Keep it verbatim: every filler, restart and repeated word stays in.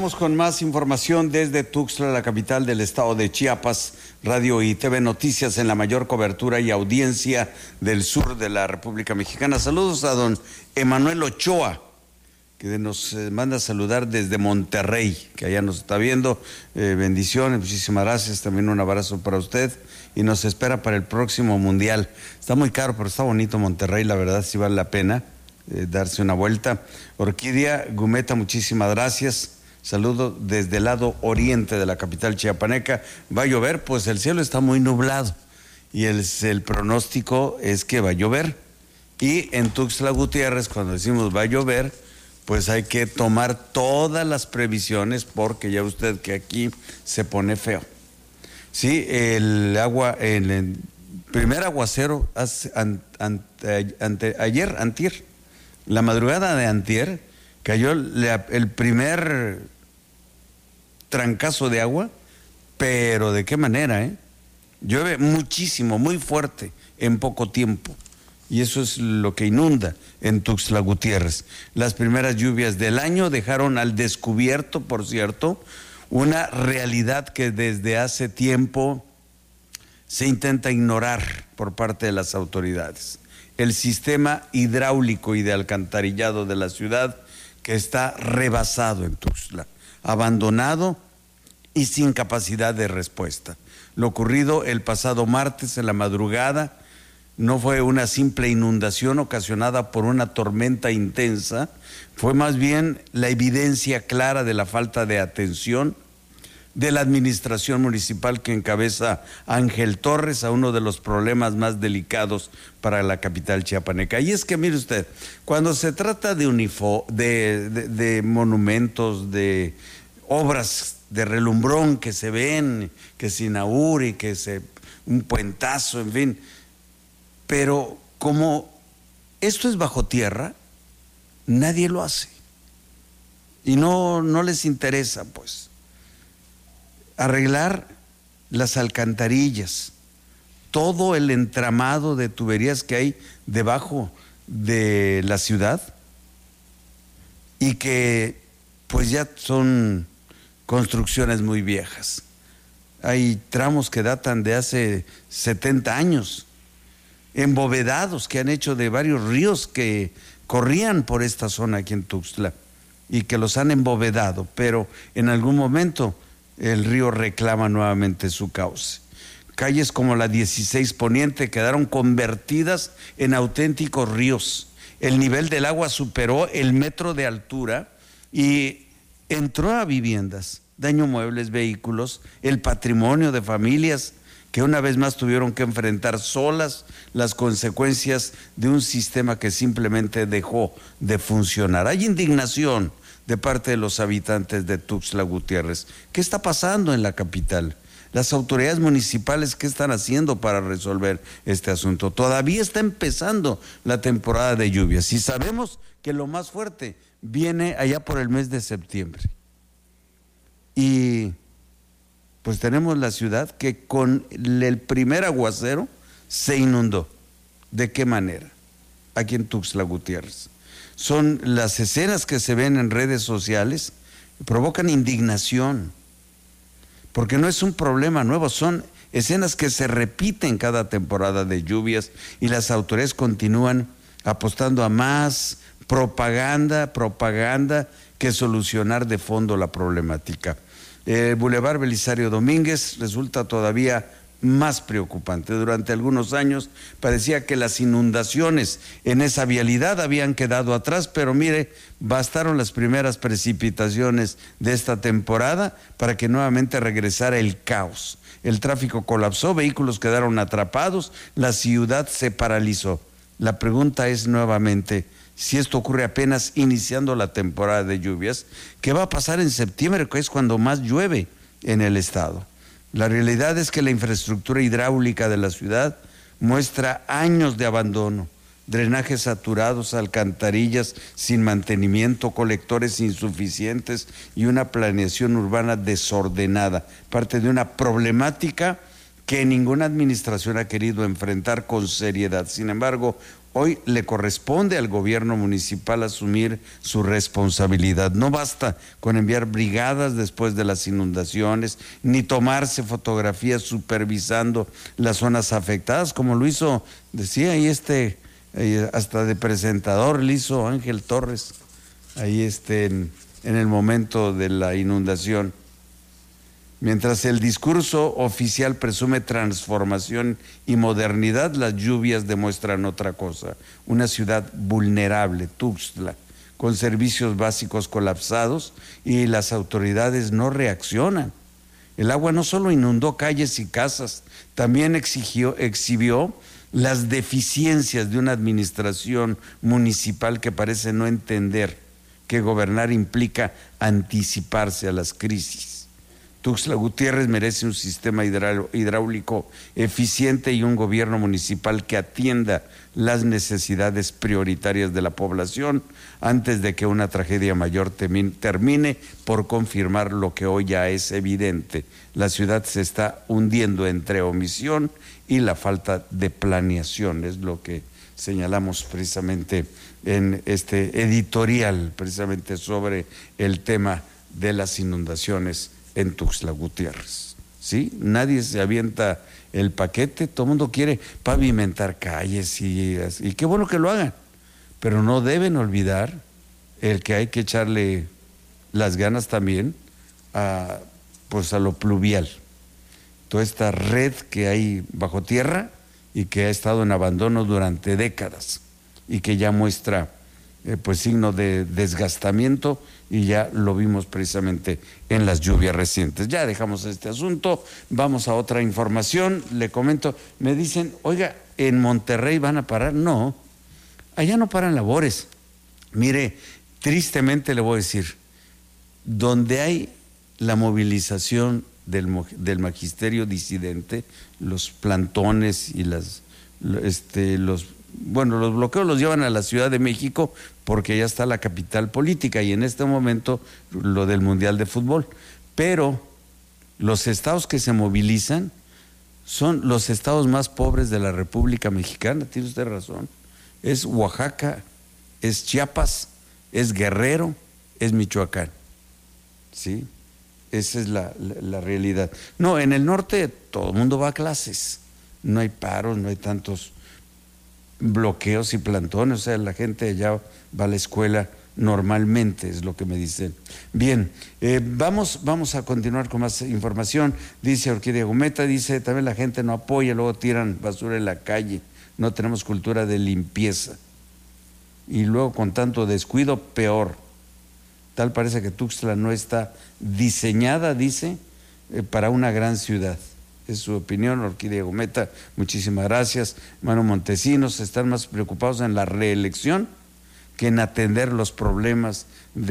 Vamos con más información desde Tuxtla, la capital del estado de Chiapas. Radio y T V Noticias en la mayor cobertura y audiencia del sur de la República Mexicana. Saludos a don Emanuel Ochoa, que nos manda a saludar desde Monterrey, que allá nos está viendo. Eh, bendiciones, muchísimas gracias. También un abrazo para usted y nos espera para el próximo Mundial. Está muy caro, pero está bonito Monterrey, la verdad sí vale la pena eh, darse una vuelta. Orquídea Gumeta, muchísimas gracias. Saludo desde el lado oriente de la capital chiapaneca. ¿Va a llover? Pues el cielo está muy nublado y el, el pronóstico es que va a llover. Y en Tuxtla Gutiérrez, cuando decimos va a llover, pues hay que tomar todas las previsiones porque ya usted que aquí se pone feo. Sí, el agua, el, el primer aguacero hace, an, an, ante, ayer, antier, la madrugada de antier, cayó el primer trancazo de agua, pero ¿de qué manera, eh? Llueve muchísimo, muy fuerte, en poco tiempo. Y eso es lo que inunda en Tuxtla Gutiérrez. Las primeras lluvias del año dejaron al descubierto, por cierto, una realidad que desde hace tiempo se intenta ignorar por parte de las autoridades. El sistema hidráulico y de alcantarillado de la ciudad, que está rebasado en Tuxtla, abandonado y sin capacidad de respuesta. Lo ocurrido el pasado martes en la madrugada no fue una simple inundación ocasionada por una tormenta intensa, fue más bien la evidencia clara de la falta de atención de la administración municipal que encabeza Ángel Torres a uno de los problemas más delicados para la capital chiapaneca. Y es que, mire usted, cuando se trata de, unifo, de, de, de monumentos, de obras de relumbrón que se ven, que se inaugure, que se un puentazo, en fin, pero como esto es bajo tierra, nadie lo hace y no, no les interesa, pues, arreglar las alcantarillas, todo el entramado de tuberías que hay debajo de la ciudad y que pues ya son construcciones muy viejas. Hay tramos que datan de hace setenta años, embovedados que han hecho de varios ríos que corrían por esta zona aquí en Tuxtla y que los han embovedado, pero en algún momento el río reclama nuevamente su cauce. Calles como la dieciséis Poniente quedaron convertidas en auténticos ríos. El nivel del agua superó el metro de altura y entró a viviendas, dañó muebles, vehículos, el patrimonio de familias que una vez más tuvieron que enfrentar solas las consecuencias de un sistema que simplemente dejó de funcionar. Hay indignación de parte de los habitantes de Tuxtla Gutiérrez. ¿Qué está pasando en la capital? Las autoridades municipales, ¿qué están haciendo para resolver este asunto? Todavía está empezando la temporada de lluvias y sabemos que lo más fuerte viene allá por el mes de septiembre. Y pues tenemos la ciudad que con el primer aguacero se inundó. ¿De qué manera? Aquí en Tuxtla Gutiérrez. Son las escenas que se ven en redes sociales, provocan indignación, porque no es un problema nuevo, son escenas que se repiten cada temporada de lluvias y las autoridades continúan apostando a más propaganda, propaganda que solucionar de fondo la problemática. El Boulevard Belisario Domínguez resulta todavía más preocupante. Durante algunos años parecía que las inundaciones en esa vialidad habían quedado atrás, pero mire, bastaron las primeras precipitaciones de esta temporada para que nuevamente regresara el caos. El tráfico colapsó, vehículos quedaron atrapados, la ciudad se paralizó. La pregunta es nuevamente, si esto ocurre apenas iniciando la temporada de lluvias, ¿qué va a pasar en septiembre, que es cuando más llueve en el estado? La realidad es que la infraestructura hidráulica de la ciudad muestra años de abandono, drenajes saturados, alcantarillas sin mantenimiento, colectores insuficientes y una planeación urbana desordenada, parte de una problemática que ninguna administración ha querido enfrentar con seriedad. Sin embargo, Hoy le corresponde al gobierno municipal asumir su responsabilidad. No basta con enviar brigadas después de las inundaciones, ni tomarse fotografías supervisando las zonas afectadas, como lo hizo, decía ahí este, eh, hasta de presentador le hizo Ángel Torres, ahí este, en, en el momento de la inundación. Mientras el discurso oficial presume transformación y modernidad, las lluvias demuestran otra cosa. Una ciudad vulnerable, Tuxtla, con servicios básicos colapsados y las autoridades no reaccionan. El agua no solo inundó calles y casas, también exigió, exhibió las deficiencias de una administración municipal que parece no entender que gobernar implica anticiparse a las crisis. Tuxtla Gutiérrez merece un sistema hidráulico eficiente y un gobierno municipal que atienda las necesidades prioritarias de la población antes de que una tragedia mayor termine por confirmar lo que hoy ya es evidente. La ciudad se está hundiendo entre omisión y la falta de planeación, es lo que señalamos precisamente en este editorial, precisamente sobre el tema de las inundaciones en Tuxtla Gutiérrez, ¿sí? Nadie se avienta el paquete, todo el mundo quiere pavimentar calles y, y qué bueno que lo hagan, pero no deben olvidar el que hay que echarle las ganas también a, pues a lo pluvial, toda esta red que hay bajo tierra y que ha estado en abandono durante décadas y que ya muestra eh, pues signo de desgastamiento, y ya lo vimos precisamente en las lluvias recientes. Ya dejamos este asunto, vamos a otra información. Le comento, me dicen, oiga, ¿en Monterrey van a parar? No, allá no paran labores. Mire, tristemente le voy a decir, donde hay la movilización del, del magisterio disidente, los plantones y las, este, los bueno, los bloqueos los llevan a la Ciudad de México porque ya está la capital política y en este momento lo del Mundial de Fútbol. Pero los estados que se movilizan son los estados más pobres de la República Mexicana, tiene usted razón. Es Oaxaca, es Chiapas, es Guerrero, es Michoacán. ¿Sí? Esa es la, la, la realidad. No, en el norte todo el mundo va a clases, no hay paros, no hay tantos bloqueos y plantones, o sea, la gente ya va a la escuela normalmente, es lo que me dicen. Bien, eh, vamos, vamos a continuar con más información. Dice Orquídea Gumeta, dice, también la gente no apoya, luego tiran basura en la calle, no tenemos cultura de limpieza. Y luego con tanto descuido, peor. Tal parece que Tuxtla no está diseñada, dice, eh, para una gran ciudad. Es su opinión, Orquídea Gumeta, muchísimas gracias. Manu Montesinos, están más preocupados en la reelección que en atender los problemas de